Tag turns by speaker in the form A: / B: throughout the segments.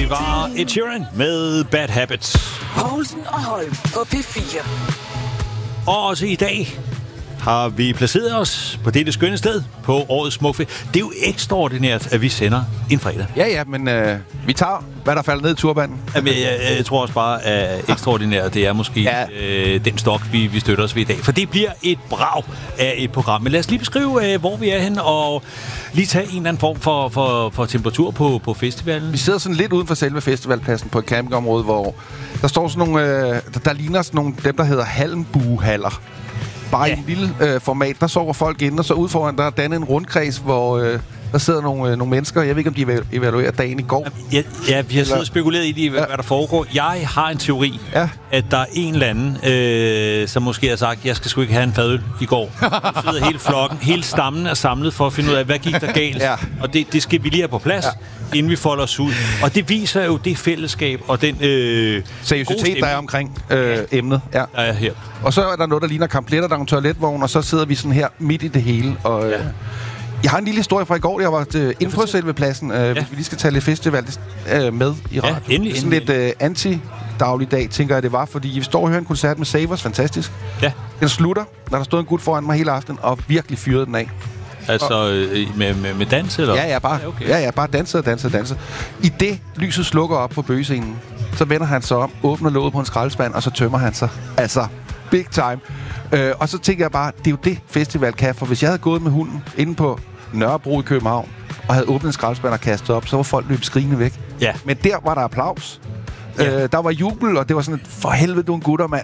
A: var Ed Sheeran med Bad Habits.
B: Poulsen og Holm på P4.
A: Og også i dag har vi placeret os på dette skønne sted på årets Smukfest. Det er jo ekstraordinært, at vi sender en fredag.
C: Ja, men vi tager, hvad der falder ned i turbanen.
A: Jamen, jeg tror også bare, at ekstraordinært, det er måske den stok, vi støtter os ved i dag. For det bliver et brag af et program. Men lad os lige beskrive, hvor vi er henne, og lige tage en eller anden form for temperatur på festivalen.
C: Vi sidder sådan lidt uden for selve festivalpladsen på et campingområde, hvor der står sådan nogle, der ligner sådan nogle, dem der hedder halmbuehaller. Bare i en lille format. Der sover folk inde, og så ud foran der er dannet en rundkreds, hvor der sidder nogle mennesker. Jeg ved ikke, om de evaluerer dagen i går.
A: Ja, vi har siddet og spekuleret i, hvad der foregår. Jeg har en teori, at der er en eller anden, som måske har sagt, jeg skal sgu ikke have en fadøl i går. Så sidder hele flokken, hele stammen er samlet for at finde ud af, hvad gik der galt. Og det skal vi lige have på plads, inden vi folder os ud. Og det viser jo det fællesskab og den
C: seriøsitet, der er omkring emnet. Ja.
A: Der er her.
C: Og så er der noget, der ligner kampletter, der er en toiletvogn, og så sidder vi sådan her midt i det hele. Og, jeg har en lille historie fra i går. Jeg var inde på selve pladsen. Hvis vi lige skal tage lidt festival med i radio.
A: Endelig.
C: Sådan lidt anti-dagligdag, tænker jeg, det var. Fordi vi står og hører en koncert med Savers. Fantastisk.
A: Ja.
C: Den slutter, når der stod en gut foran mig hele aftenen, og virkelig fyrede den af.
A: Altså med dans, eller?
C: Ja, bare danser. I det lyset slukker op på bøgescenen, så vender han sig om, åbner låget på en skraldespand, og så tømmer han sig. Altså, big time. Og så tænker jeg bare, det er jo det festival kan. For hvis jeg havde gået med hunden inde på Nørrebro i København, og havde åbnet en skraldespand og kastet op, så var folk løbet skrigende væk.
A: Ja.
C: Men der var der applaus. Der var jubel, og det var sådan, for helvede, du er en gutter, mand.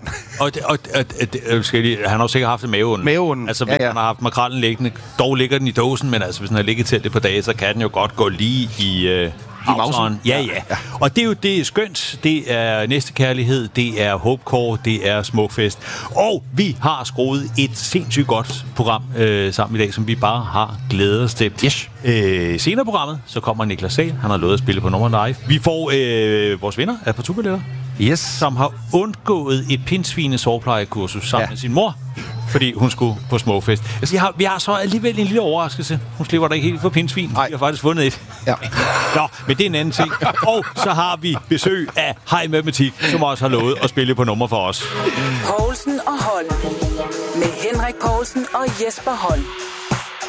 A: Han har jo sikkert haft en maveånden. Altså, hvis han har haft makrellen liggende, dog ligger den i dåsen, men altså, hvis den har ligget til det på dage, så kan den jo godt gå lige i mausen. Ja. Og det er jo det er skønt. Det er næstekærlighed, det er hopecore, det er Smukfest. Og vi har skruet et sindssygt godt program sammen i dag, som vi bare har glædet os til.
C: Yes.
A: Senere i programmet, så kommer Niklas Sahl. Han har lovet at spille på Nummer Live. Vi får vores vinder af partubilletter.
C: Yes.
A: Som har undgået et pindsvine sårplejekursus sammen med sin mor, fordi hun skulle på Smukfest. Vi har så alligevel en lille overraskelse. Hun slipper da ikke helt for pindsvin. Vi har faktisk vundet et. Ja. Nå, men det er en anden ting. Og så har vi besøg af Hej Matematik, som også har lovet at spille på nummer for os.
B: Poulsen og Holm. Med Henrik Poulsen og Jesper Holm.